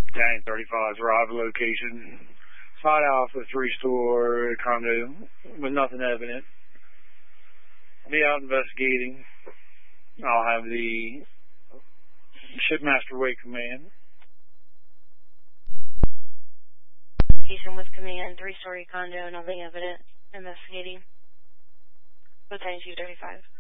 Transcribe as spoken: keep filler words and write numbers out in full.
Battalion thirty-five's arrival location. Side alpha three-store condo with nothing evident. Be out investigating. I'll have the Shipmaster wait command. Location with command, three-story condo, nothing evident. Investigating. Battalion two thirty-five.